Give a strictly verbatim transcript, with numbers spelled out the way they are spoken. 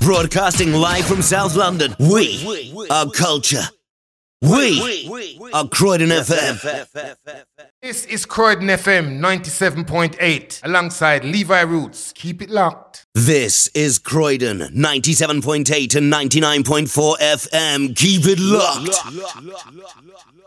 Broadcasting live from South London. We are culture. We are Croydon F M. This is Croydon F M ninety-seven point eight alongside Levi Roots. Keep it locked. This is Croydon ninety-seven point eight and ninety-nine point four F M. Keep it locked.